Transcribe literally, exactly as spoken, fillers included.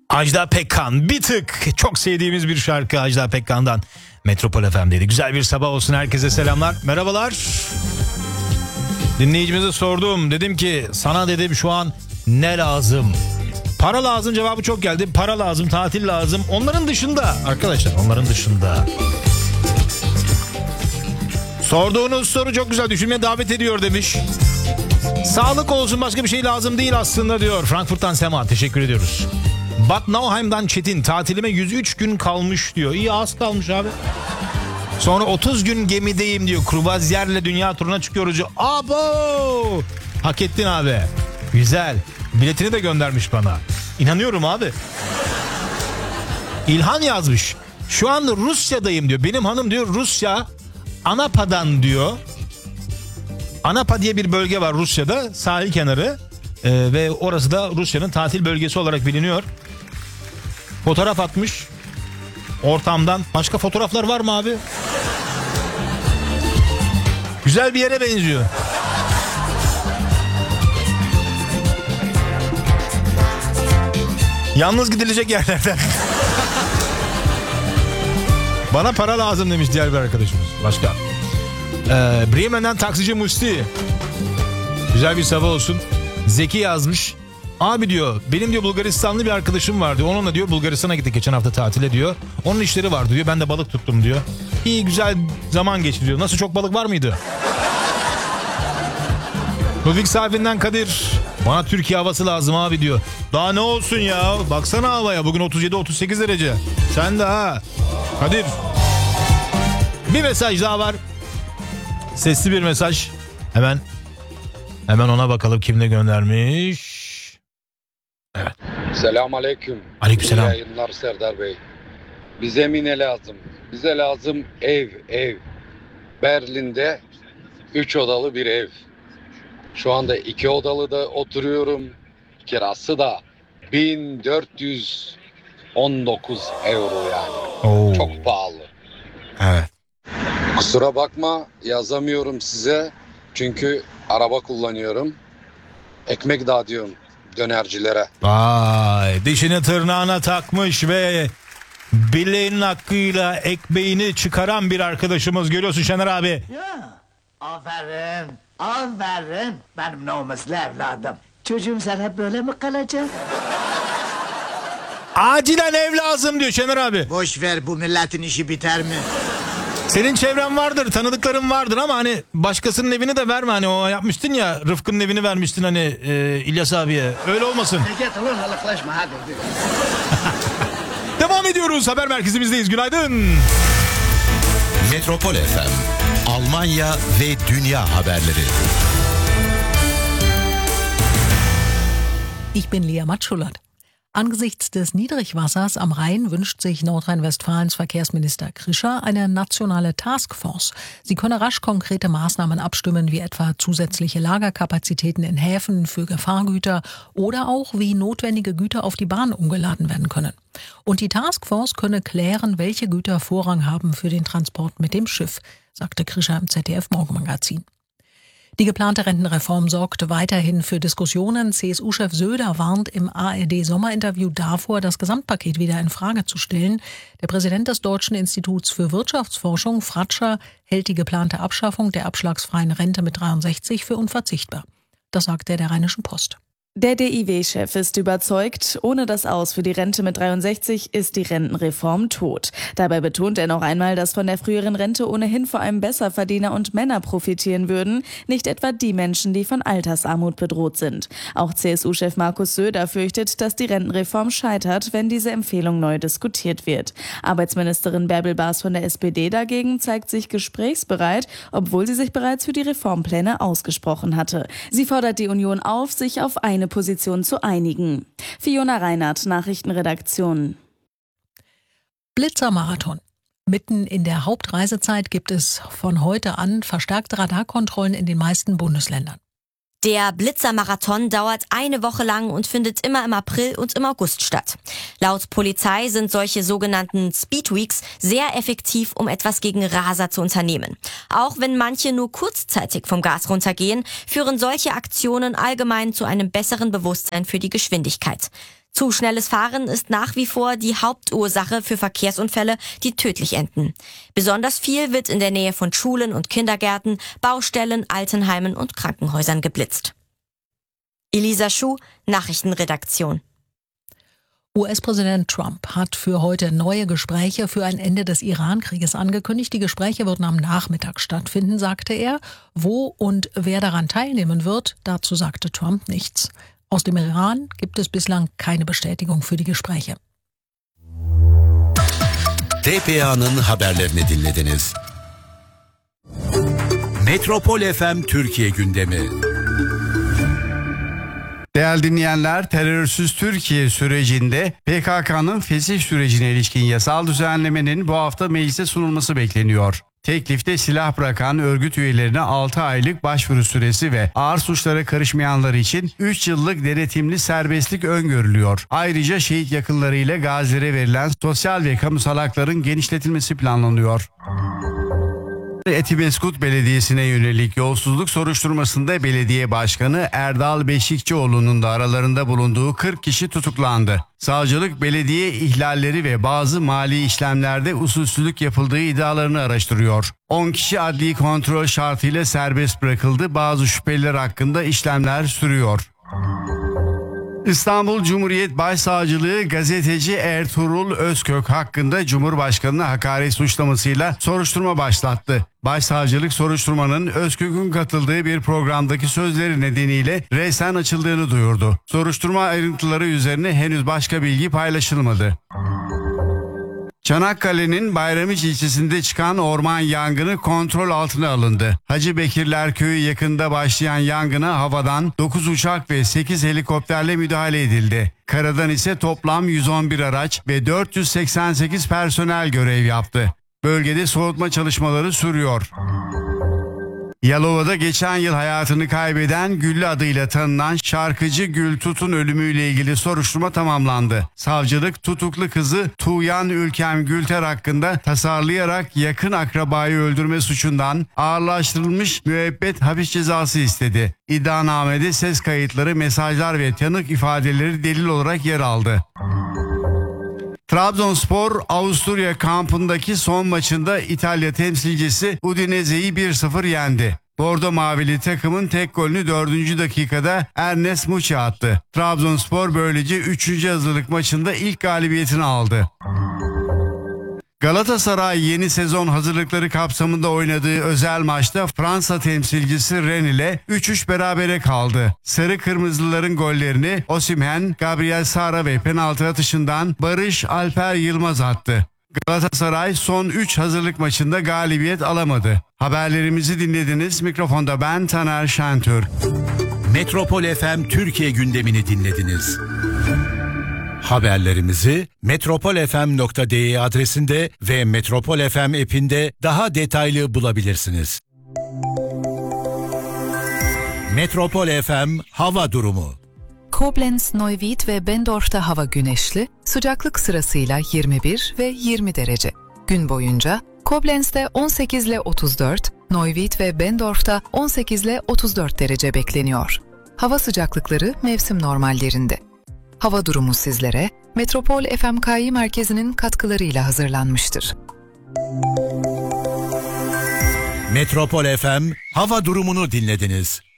Ajda Pekkan, bir tık çok sevdiğimiz bir şarkı Ajda Pekkan'dan. Metropol F M'deydi. Güzel bir sabah olsun, herkese selamlar. Merhabalar. Dinleyicimize sordum. Dedim ki sana dedim şu an ne lazım? Para lazım cevabı çok geldi. Para lazım, tatil lazım. Onların dışında arkadaşlar, onların dışında. Sorduğunuz soru çok güzel, düşünmeye davet ediyor demiş. Sağlık olsun, başka bir şey lazım değil aslında diyor. Frankfurt'tan Sema, teşekkür ediyoruz. Bad Nauheim'dan Çetin, tatilime yüz üç gün kalmış diyor. İyi, az kalmış abi. Sonra otuz gün gemideyim diyor. Kruvazyerle dünya turuna çıkıyoruz diyor. Abo! Hak ettin abi. Güzel. Biletini de göndermiş bana. İnanıyorum abi. İlhan yazmış. Şu an Rusya'dayım diyor. Benim hanım diyor Rusya Anapa'dan diyor. Anapa diye bir bölge var Rusya'da, sahil kenarı. Ee, ve orası da Rusya'nın tatil bölgesi olarak biliniyor. Fotoğraf atmış ortamdan. Başka fotoğraflar var mı abi? Güzel bir yere benziyor. Yalnız gidilecek yerlerden. Bana para lazım demiş diğer bir arkadaşımız. Başka. Ee, Bremen'den taksici Musti. Güzel bir sabah olsun. Zeki yazmış. Abi diyor, benim diyor Bulgaristanlı bir arkadaşım var diyor. Onunla diyor Bulgaristan'a gittik geçen hafta tatile diyor. Onun işleri vardı diyor. Ben de balık tuttum diyor. İyi, güzel zaman geçti diyor. Nasıl, çok balık var mıydı? Ludwig Safi'nden Kadir. Bana Türkiye havası lazım abi diyor. Daha ne olsun ya? Baksana havaya. Bugün otuz yedi otuz sekiz derece. Sen de ha. Kadir. Bir mesaj daha var. Sesli bir mesaj. Hemen hemen ona bakalım kim ne göndermiş. Evet. Selam aleyküm. Aleykümselam. İyi yayınlar Serdar Bey. Bize mi ne lazım? Bize lazım ev, ev. Berlin'de üç odalı bir ev. Şu anda iki odalı da oturuyorum. Kirası da bin dört yüz on dokuz euro yani. Oo. Çok pahalı. Evet. Kusura bakma, yazamıyorum size. Çünkü araba kullanıyorum. Ekmek dağıtıyorum dönercilere. Vay, dişini tırnağına takmış ve bileğinin hakkıyla ekmeğini çıkaran bir arkadaşımız, görüyorsun Şener abi. Ya, aferin, aferin. Benim namuslu evladım. Çocuğum sen hep böyle mi kalacak? Acilen ev lazım diyor Şener abi. Boş ver, bu milletin işi biter mi? Senin çevren vardır, tanıdıkların vardır ama hani başkasının evini de verme. Hani o yapmıştın ya, Rıfkı'nın evini vermiştin hani e, İlyas abiye. Öyle olmasın. Git ulan, halıklaşma hadi. Devam ediyoruz, haber merkezimizdeyiz. Günaydın. Metropol F M, Almanya ve dünya haberleri. Ich bin Lea Matschulat. Angesichts des Niedrigwassers am Rhein wünscht sich Nordrhein-Westfalens Verkehrsminister Krischer eine nationale Taskforce. Sie könne rasch konkrete Maßnahmen abstimmen, wie etwa zusätzliche Lagerkapazitäten in Häfen für Gefahrgüter oder auch wie notwendige Güter auf die Bahn umgeladen werden können. Und die Taskforce könne klären, welche Güter Vorrang haben für den Transport mit dem Schiff, sagte Krischer im Z D F-Morgenmagazin. Die geplante Rentenreform sorgt weiterhin für Diskussionen. C S U-Chef Söder warnt im A R D-Sommerinterview davor, das Gesamtpaket wieder in Frage zu stellen. Der Präsident des Deutschen Instituts für Wirtschaftsforschung, Fratscher, hält die geplante Abschaffung der abschlagsfreien Rente mit dreiundsechzig für unverzichtbar. Das sagte er der Rheinischen Post. Der D I W-Chef ist überzeugt, ohne das Aus für die Rente mit dreiundsechzig ist die Rentenreform tot. Dabei betont er noch einmal, dass von der früheren Rente ohnehin vor allem Besserverdiener und Männer profitieren würden, nicht etwa die Menschen, die von Altersarmut bedroht sind. Auch C S U-Chef Markus Söder fürchtet, dass die Rentenreform scheitert, wenn diese Empfehlung neu diskutiert wird. Arbeitsministerin Bärbel Baas von der S P D dagegen zeigt sich gesprächsbereit, obwohl sie sich bereits für die Reformpläne ausgesprochen hatte. Sie fordert die Union auf, sich auf eine Position zu einigen. Fiona Reinhardt, Nachrichtenredaktion. Blitzermarathon. Mitten in der Hauptreisezeit gibt es von heute an verstärkte Radarkontrollen in den meisten Bundesländern. Der Blitzermarathon dauert eine Woche lang und findet immer im April und im August statt. Laut Polizei sind solche sogenannten Speedweeks sehr effektiv, um etwas gegen Raser zu unternehmen. Auch wenn manche nur kurzzeitig vom Gas runtergehen, führen solche Aktionen allgemein zu einem besseren Bewusstsein für die Geschwindigkeit. Zu schnelles Fahren ist nach wie vor die Hauptursache für Verkehrsunfälle, die tödlich enden. Besonders viel wird in der Nähe von Schulen und Kindergärten, Baustellen, Altenheimen und Krankenhäusern geblitzt. Elisa Schuh, Nachrichtenredaktion. U S-Präsident Trump hat für heute neue Gespräche für ein Ende des Iran-Krieges angekündigt. Die Gespräche würden am Nachmittag stattfinden, sagte er. Wo und wer daran teilnehmen wird, dazu sagte Trump nichts. Aus dem Iran gibt es bislang keine Bestätigung für die Gespräche. T P A'nın haberlerini dinlediniz. Metropol F M Türkiye gündemi. Değerli dinleyenler, terörsüz Türkiye sürecinde P K K'nın fesih sürecine ilişkin yasal düzenlemenin bu hafta meclise sunulması bekleniyor. Teklifte silah bırakan örgüt üyelerine altı aylık başvuru süresi ve ağır suçlara karışmayanlar için üç yıllık denetimli serbestlik öngörülüyor. Ayrıca şehit yakınlarıyla gazilere verilen sosyal ve kamusal hakların genişletilmesi planlanıyor. Etimeskut Belediyesi'ne yönelik yolsuzluk soruşturmasında belediye başkanı Erdal Beşikçioğlu'nun da aralarında bulunduğu kırk kişi tutuklandı. Savcılık belediye ihlalleri ve bazı mali işlemlerde usulsüzlük yapıldığı iddialarını araştırıyor. on kişi adli kontrol şartıyla serbest bırakıldı. Bazı şüpheliler hakkında işlemler sürüyor. İstanbul Cumhuriyet Başsavcılığı gazeteci Ertuğrul Özkök hakkında Cumhurbaşkanı'na hakaret suçlamasıyla soruşturma başlattı. Başsavcılık soruşturmanın Özkök'ün katıldığı bir programdaki sözleri nedeniyle resen açıldığını duyurdu. Soruşturma ayrıntıları üzerine henüz başka bilgi paylaşılmadı. Çanakkale'nin Bayramiç ilçesinde çıkan orman yangını kontrol altına alındı. Hacı Bekirler Köyü yakında başlayan yangına havadan dokuz uçak ve sekiz helikopterle müdahale edildi. Karadan ise toplam yüz on bir araç ve dört yüz seksen sekiz personel görev yaptı. Bölgede soğutma çalışmaları sürüyor. Yalova'da geçen yıl hayatını kaybeden Güllü adıyla tanınan şarkıcı Gül Tut'un ölümüyle ilgili soruşturma tamamlandı. Savcılık tutuklu kızı Tuğyan Ülkem Gülter hakkında tasarlayarak yakın akrabayı öldürme suçundan ağırlaştırılmış müebbet hapis cezası istedi. İddianamede ses kayıtları, mesajlar ve tanık ifadeleri delil olarak yer aldı. Trabzonspor Avusturya kampındaki son maçında İtalya temsilcisi Udinese'yi bir sıfır yendi. Bordo Mavili takımın tek golünü dördüncü dakikada Ernest Muçi attı. Trabzonspor böylece üçüncü hazırlık maçında ilk galibiyetini aldı. Galatasaray yeni sezon hazırlıkları kapsamında oynadığı özel maçta Fransa temsilcisi Rennes ile üç üç berabere kaldı. Sarı Kırmızılıların gollerini Osimhen, Gabriel Sara ve penaltı atışından Barış Alper Yılmaz attı. Galatasaray son üç hazırlık maçında galibiyet alamadı. Haberlerimizi dinlediniz. Mikrofonda ben Taner Şentürk. Metropol F M Türkiye gündemini dinlediniz. Haberlerimizi metropol f m nokta d e adresinde ve Metropol F M app'inde daha detaylı bulabilirsiniz. Metropol F M hava durumu. Koblenz, Neuwied ve Bendorf'ta hava güneşli, sıcaklık sırasıyla yirmi bir ve yirmi derece. Gün boyunca Koblenz'de on sekiz ile otuz dört, Neuwied ve Bendorf'ta on sekiz ile otuz dört derece bekleniyor. Hava sıcaklıkları mevsim normallerinde. Hava durumu sizlere Metropol F M K I merkezinin katkılarıyla hazırlanmıştır. Metropol F M hava durumunu dinlediniz.